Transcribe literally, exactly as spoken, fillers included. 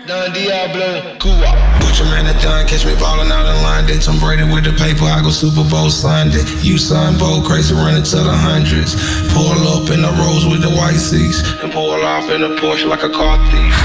Don Diablo, Cuba. Butcher man at done, catch me ballin' out in line. They Tom Brady with the paper, I go Super Bowl Sunday. You son, bold, crazy, running to the hundreds. Pull up in the Rolls with the white seats, and pull off in a Porsche like a car thief.